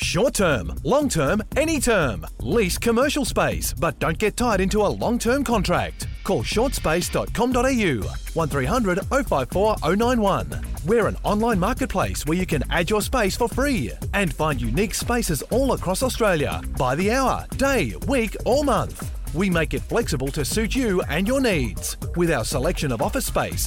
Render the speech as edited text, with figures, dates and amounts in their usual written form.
Short term, long term, any term. Lease commercial space, but don't get tied into a long-term contract. Call shortspace.com.au 1300 054 091. We're an online marketplace where you can add your space for free and find unique spaces all across Australia by the hour, day, week or month. We make it flexible to suit you and your needs. With our selection of office space,